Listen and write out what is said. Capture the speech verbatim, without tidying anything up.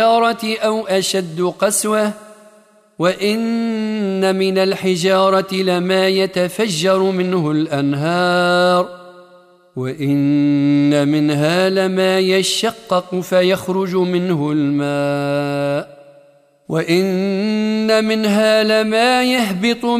أو أشد قسوة وإن من الحجارة لما يتفجر منه الأنهار وإن منها لما يشقق فيخرج منه الماء وإن منها لما يهبط